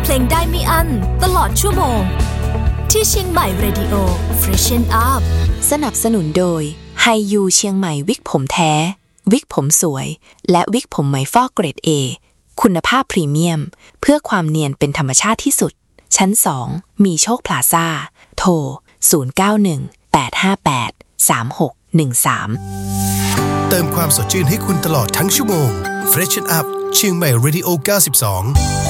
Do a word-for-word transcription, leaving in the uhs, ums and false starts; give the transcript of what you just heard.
เพลงได้ไม่อั้นตลอดชั่วโมงที่เชียงใหม่ Radio Freshen Up สนับสนุนโดยไฮยูเชียงใหม่วิกผมแท้วิกผมสวยและวิกผมไหมฟอกเกรด A คุณภาพพรีเมียมเพื่อความเนียนเป็นธรรมชาติที่สุดชั้นสองมีโชคพลาซ่าโทรศูนย์ เก้า หนึ่ง แปด ห้า แปด สาม หก หนึ่ง สามเติมความสดชื่นให้คุณตลอดทั้งชั่วโมง Freshen Up เชียงใหม่ Radio เก้าสิบสอง